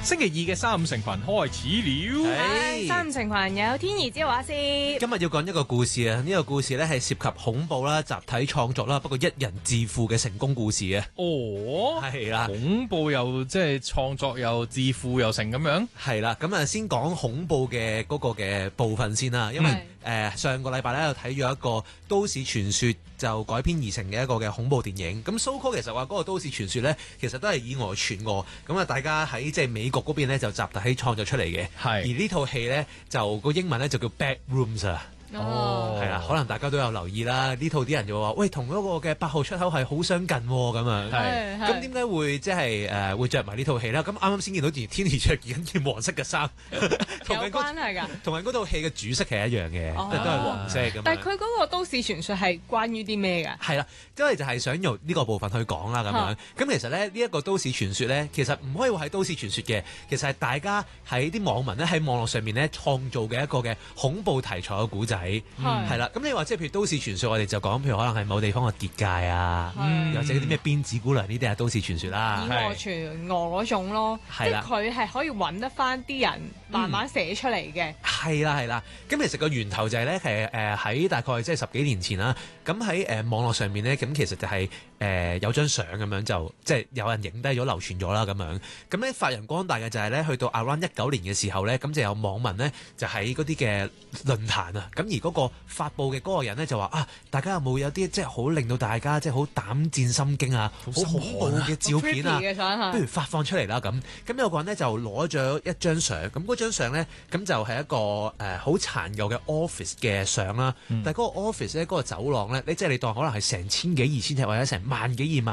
星期二嘅三五成群開始了。 係三五成群有天兒之話先。 今日要講一個故事啊！呢個故事咧係涉及恐怖啦、集體創作啦，不過一人致富嘅成功故事啊！ 哦， 係啦， 恐怖又即係創作又致富又成咁樣。 係啦，咁啊先講恐怖嘅嗰個嘅部分先啦，因為上個禮拜咧又睇咗一個都市傳說就改編而成嘅一個嘅恐怖電影。咁 so-called 其實話嗰個都市傳說咧，其實都係以訛傳訛，咁啊大家喺即係美國嗰邊咧就集體創作出嚟嘅。 係而呢套戲咧就個英文咧就叫 Backrooms 啊。 哦， 係啦，可能大家都有留意啦。呢套啲人就話：喂，同嗰個嘅8號出口係好相近喎，咁啊。 係咁點解會即係會着埋呢套戲咧？咁啱啱先見到天兒着件黃色嘅衫， 有關係㗎。 同埋嗰套戲嘅主色係一樣嘅，都係黃色咁。 但係佢嗰個都市傳說係關於啲咩㗎？ 係啦，因為就係想用呢個部分去講啦，咁樣。咁其實咧，呢一個都市傳說咧，其實唔可以話係都市傳說嘅，其實係大家喺啲網民咧喺網絡上面咧創造嘅一個嘅恐怖題材嘅古仔。係啦，咁你話即係譬如都市傳說，我哋就講譬如可能係某地方嘅結界啊，或者啲咩辮子姑娘呢啲係都市傳說啦。 以訛傳訛嗰種咯，即係佢係可以揾得翻啲人慢慢寫出嚟嘅。 係啦，咁其實個源頭就係咧係喺大概即係10幾年前啦。咁喺網絡上面咧，咁其實就係有張相咁樣就即係有人影低咗流傳咗啦咁樣。咁咧發揚光大嘅就係咧去到 around 19年嘅時候咧，咁就有網民咧就喺嗰啲嘅論壇啊，咁而嗰個發布嘅嗰個人咧就話啊，大家有冇有啲即係好令到大家即係好膽戰心驚啊，好恐怖嘅照片啊，不如發放出嚟啦咁。咁有個人咧就攞咗一張相，咁嗰張相咧咁就係一個好殘舊嘅 office 嘅相啦。但係嗰個 office 咧嗰個走廊咧，你即係你當可能係成千幾、2000尺或者成萬幾、2萬